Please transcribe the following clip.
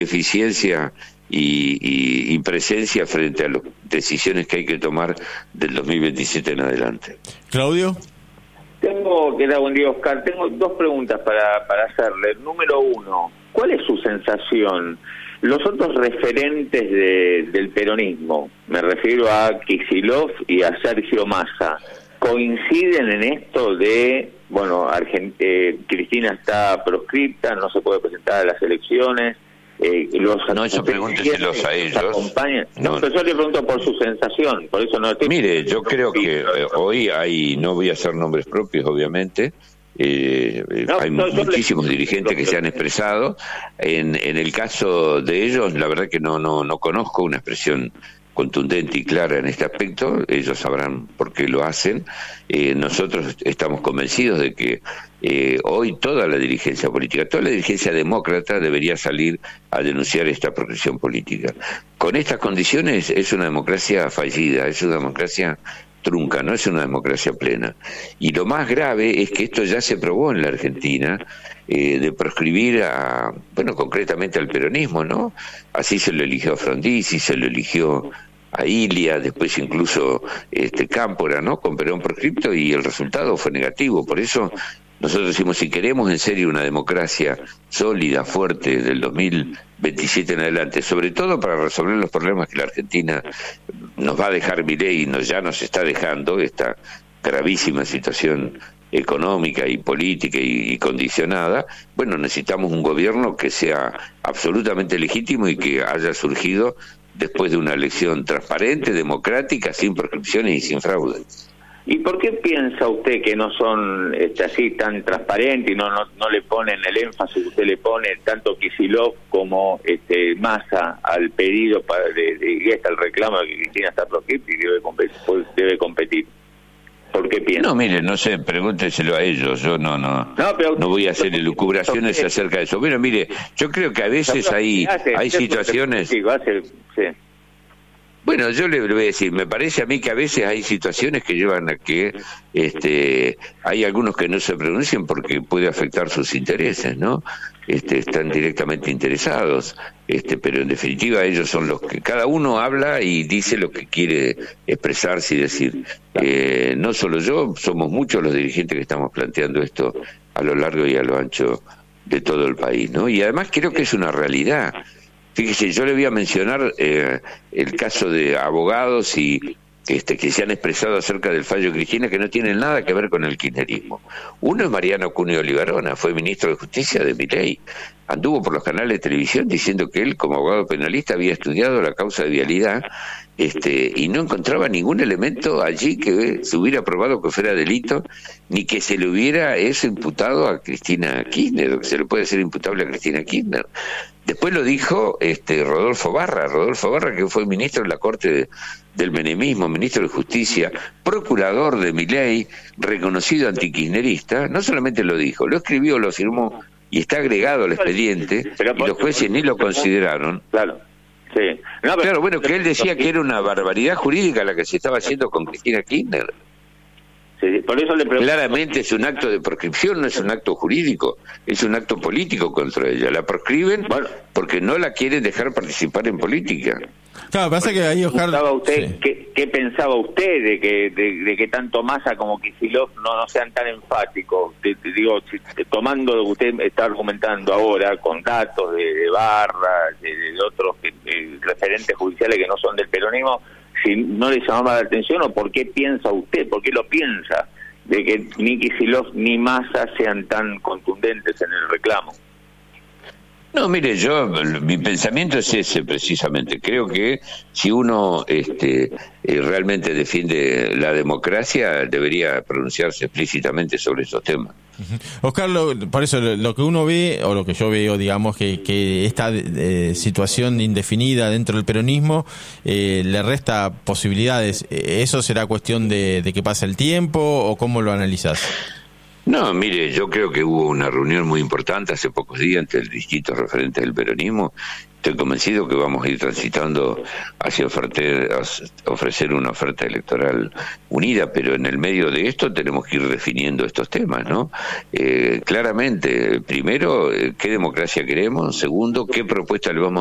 eficiencia y presencia frente a las decisiones que hay que tomar del 2027 en adelante. Claudio. Buen día, Oscar. Tengo dos preguntas para hacerle. Número uno, ¿cuál es su sensación? Los otros referentes del peronismo, me refiero a Kicillof y a Sergio Massa, ¿coinciden en esto de, Cristina está proscripta, no se puede presentar a las elecciones? No, eso pregúnteselos a ellos. Pero yo le pregunto por su sensación, por eso no estoy... Mire, yo creo que hoy hay, no voy a hacer nombres propios, obviamente, hay muchísimos dirigentes que se han expresado. En el caso de ellos, la verdad que no conozco una expresión contundente y clara en este aspecto. Ellos sabrán por qué lo hacen. Nosotros estamos convencidos de que hoy toda la dirigencia política, toda la dirigencia demócrata debería salir a denunciar esta proscripción política. Con estas condiciones es una democracia fallida, es una democracia trunca, no es una democracia plena. Y lo más grave es que esto ya se probó en la Argentina, de proscribir concretamente al peronismo, ¿no? Así se lo eligió a Frondizi, se lo eligió a Ilia, después incluso Cámpora, ¿no? Con Perón proscripto, y el resultado fue negativo. Por eso nosotros decimos, si queremos en serio una democracia sólida, fuerte, del 2027 en adelante, sobre todo para resolver los problemas que la Argentina nos va a dejar Milei y ya nos está dejando, esta gravísima situación económica y política y condicionada, necesitamos un gobierno que sea absolutamente legítimo y que haya surgido después de una elección transparente, democrática, sin proscripciones y sin fraude. ¿Y por qué piensa usted que no son así tan transparentes y no le ponen el énfasis que usted le pone tanto Kicillof como Massa al pedido y hasta el reclamo de que Cristina está proscripta y debe competir? ¿Por qué piensa? No, mire, no sé, pregúnteselo a ellos. Yo no voy a hacer elucubraciones acerca de eso. Bueno, mire, yo creo que a veces hay situaciones... Bueno, yo le voy a decir, me parece a mí que a veces hay situaciones que llevan a que hay algunos que no se pronuncian porque puede afectar sus intereses, ¿no? Están directamente interesados, pero en definitiva ellos son los que cada uno habla y dice lo que quiere expresarse y decir. No solo yo, somos muchos los dirigentes que estamos planteando esto a lo largo y a lo ancho de todo el país, ¿no? Y además creo que es una realidad. Fíjese, yo le voy a mencionar el caso de abogados que se han expresado acerca del fallo de Cristina, que no tienen nada que ver con el kirchnerismo. Uno es Mariano Cuneo Olivarona, fue ministro de Justicia de Milei. Anduvo por los canales de televisión diciendo que él, como abogado penalista, había estudiado la causa de vialidad y no encontraba ningún elemento allí que se hubiera probado que fuera delito, ni que se le hubiera eso imputado a Cristina Kirchner, o que se le puede ser imputable a Cristina Kirchner. Después lo dijo Rodolfo Barra, que fue ministro de la Corte del Menemismo, ministro de Justicia, procurador de Milei, reconocido antikirchnerista. No solamente lo dijo, lo escribió, lo firmó y está agregado al expediente, y los jueces ni lo consideraron. Claro. Sí. Que él decía que era una barbaridad jurídica la que se estaba haciendo con Cristina Kirchner. Sí, por eso le pregunto. Claramente es un acto de proscripción, no es un acto jurídico, es un acto político contra ella. La proscriben porque no la quieren dejar participar en política. Claro, pasa que ahí ¿Qué pensaba usted de que tanto Massa como Kicillof no sean tan enfáticos? Tomando lo que usted está argumentando ahora, con datos de Barra, de otros referentes judiciales que no son del peronismo, si no le llamaba la atención, o por qué piensa usted, por qué lo piensa, de que ni Kicillof ni Massa sean tan contundentes en el reclamo. No, mire, mi pensamiento es ese precisamente. Creo que si uno realmente defiende la democracia, debería pronunciarse explícitamente sobre esos temas. Oscar, por eso lo que uno ve, o lo que yo veo, digamos, que esta situación indefinida dentro del peronismo le resta posibilidades. ¿Eso será cuestión de que pase el tiempo, o cómo lo analizás? No, mire, yo creo que hubo una reunión muy importante hace pocos días entre los distintos referentes del peronismo estoy convencido que vamos a ir transitando hacia ofrecer una oferta electoral unida, pero en el medio de esto tenemos que ir definiendo estos temas, ¿no? Claramente, primero, ¿qué democracia queremos? Segundo, ¿qué propuesta le vamos